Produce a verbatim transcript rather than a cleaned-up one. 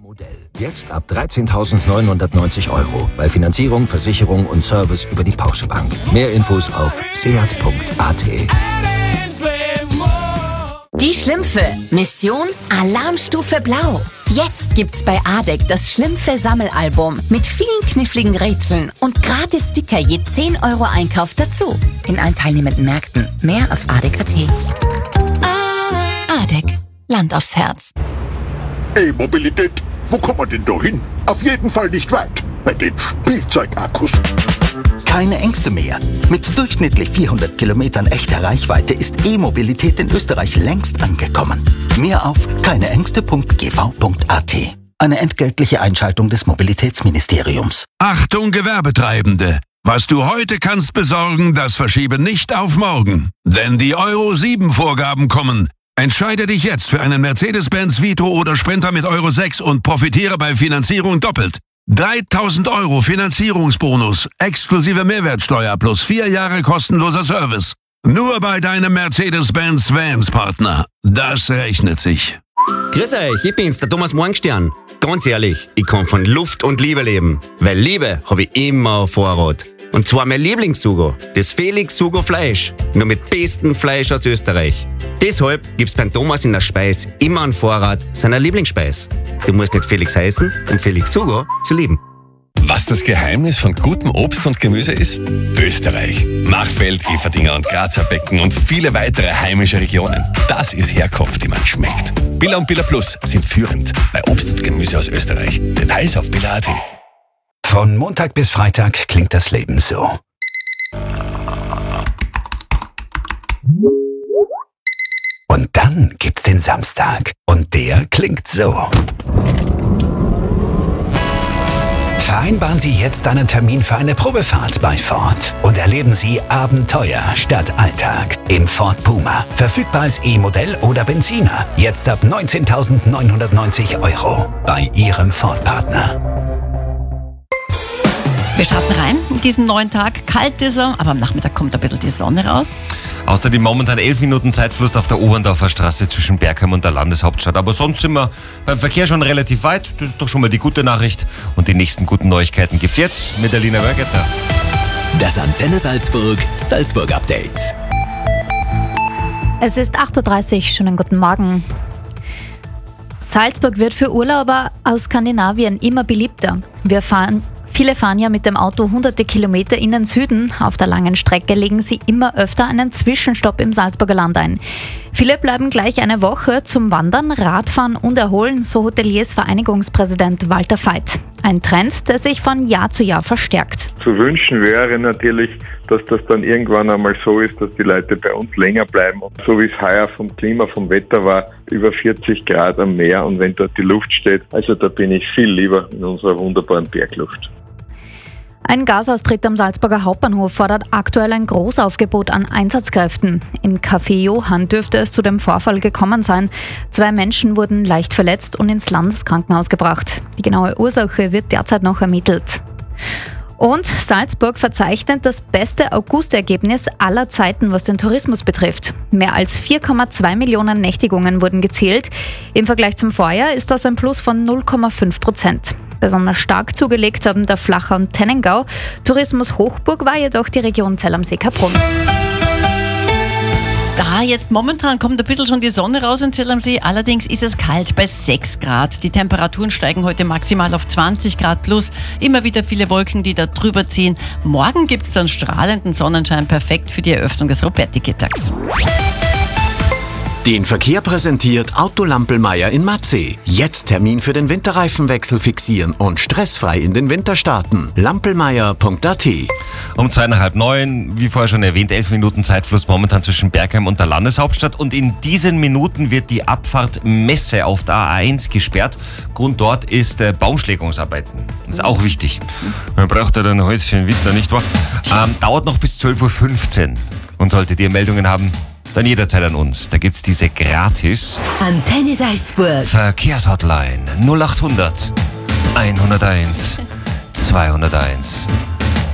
E-Modell. Jetzt ab dreizehntausendneunhundertneunzig Euro. Bei Finanzierung, Versicherung und Service über die Porsche Bank. Mehr Infos auf seat punkt a t. Die Schlümpfe. Mission Alarmstufe Blau. Jetzt gibt's bei Adek das Schlümpfe-Sammelalbum mit vielen kniffligen Rätseln und gratis Sticker je zehn Euro Einkauf dazu. In allen teilnehmenden Märkten. Mehr auf adek punkt a t. Adek. Land aufs Herz. E-Mobilität, wo kommt man denn da hin? Auf jeden Fall nicht weit. Bei den Spielzeugakkus. Keine Ängste mehr. Mit durchschnittlich vierhundert Kilometern echter Reichweite ist E-Mobilität in Österreich längst angekommen. Mehr auf keineängste punkt g v punkt a t. Eine entgeltliche Einschaltung des Mobilitätsministeriums. Achtung Gewerbetreibende! Was du heute kannst besorgen, das verschiebe nicht auf morgen. Denn die Euro sieben Vorgaben kommen. Entscheide dich jetzt für einen Mercedes-Benz Vito oder Sprinter mit Euro sechs und profitiere bei Finanzierung doppelt. dreitausend Euro Finanzierungsbonus, exklusive Mehrwertsteuer plus vier Jahre kostenloser Service. Nur bei deinem Mercedes-Benz Vans-Partner. Das rechnet sich. Grüß euch, ich bin's, der Thomas Morgenstern. Ganz ehrlich, ich kann von Luft und Liebe leben. Weil Liebe habe ich immer auf Vorrat. Und zwar mein Lieblingssugo, das Felix Sugo Fleisch. Nur mit bestem Fleisch aus Österreich. Deshalb gibt's beim Thomas in der Speis immer einen Vorrat seiner Lieblingsspeis. Du musst nicht Felix heißen, um Felix Sugo zu lieben. Was das Geheimnis von gutem Obst und Gemüse ist? Österreich. Machfeld, Everdinger und Grazer Becken und viele weitere heimische Regionen. Das ist Herkunft, die man schmeckt. Billa und Billa Plus sind führend bei Obst und Gemüse aus Österreich. Details auf billa punkt a t. Von Montag bis Freitag klingt das Leben so. Und dann gibt's den Samstag. Und der klingt so. Vereinbaren Sie jetzt einen Termin für eine Probefahrt bei Ford und erleben Sie Abenteuer statt Alltag im Ford Puma. Verfügbar als E-Modell oder Benziner. Jetzt ab neunzehntausendneunhundertneunzig Euro bei Ihrem Ford-Partner. Wir starten rein in diesen neuen Tag. Kalt ist er, aber am Nachmittag kommt ein bisschen die Sonne raus. Außerdem momentan elf Minuten Zeitfluss auf der Oberndorfer Straße zwischen Bergheim und der Landeshauptstadt. Aber sonst sind wir beim Verkehr schon relativ weit. Das ist doch schon mal die gute Nachricht. Und die nächsten guten Neuigkeiten gibt's jetzt mit der Lina Wörgetter. Das Antenne Salzburg Salzburg Update. Es ist acht Uhr dreißig, schönen guten Morgen. Salzburg wird für Urlauber aus Skandinavien immer beliebter. Wir fahren Viele fahren ja mit dem Auto hunderte Kilometer in den Süden. Auf der langen Strecke legen sie immer öfter einen Zwischenstopp im Salzburger Land ein. Viele bleiben gleich eine Woche zum Wandern, Radfahren und Erholen, so Hoteliers Vereinigungspräsident Walter Veit. Ein Trend, der sich von Jahr zu Jahr verstärkt. Zu wünschen wäre natürlich, dass das dann irgendwann einmal so ist, dass die Leute bei uns länger bleiben. Und so wie es heuer vom Klima, vom Wetter war, über vierzig Grad am Meer und wenn dort die Luft steht, also da bin ich viel lieber in unserer wunderbaren Bergluft. Ein Gasaustritt am Salzburger Hauptbahnhof fordert aktuell ein Großaufgebot an Einsatzkräften. Im Café Johann dürfte es zu dem Vorfall gekommen sein. Zwei Menschen wurden leicht verletzt und ins Landeskrankenhaus gebracht. Die genaue Ursache wird derzeit noch ermittelt. Und Salzburg verzeichnet das beste Augustergebnis aller Zeiten, was den Tourismus betrifft. Mehr als vier Komma zwei Millionen Nächtigungen wurden gezählt. Im Vergleich zum Vorjahr ist das ein Plus von null Komma fünf Prozent. Besonders stark zugelegt haben der Flacher und Tennengau. Tourismus Hochburg war jedoch die Region Zell am See-Kaprun. Da jetzt momentan kommt ein bisschen schon die Sonne raus in Zell am See, allerdings ist es kalt bei sechs Grad. Die Temperaturen steigen heute maximal auf zwanzig Grad plus. Immer wieder viele Wolken, die da drüber ziehen. Morgen gibt es dann strahlenden Sonnenschein, perfekt für die Eröffnung des Roberti-Mittags. Den Verkehr präsentiert Auto Lampelmeier in Matzeh. Jetzt Termin für den Winterreifenwechsel fixieren und stressfrei in den Winter starten. lampelmeier punkt a t. Um zwei nach halb neun, wie vorher schon erwähnt, elf Minuten Zeitfluss momentan zwischen Bergheim und der Landeshauptstadt. Und in diesen Minuten wird die Abfahrt Messe auf der A eins gesperrt. Grund dort ist äh, Baumschlägungsarbeiten. Das ist auch wichtig. Man braucht ja dann Holz für den Winter, nicht wahr? Ähm, dauert noch bis zwölf Uhr fünfzehn. Und solltet ihr Meldungen haben, dann jederzeit an uns. Da gibt's diese gratis Antenne Salzburg Verkehrshotline null acht hundert einhunderteins zweihunderteins.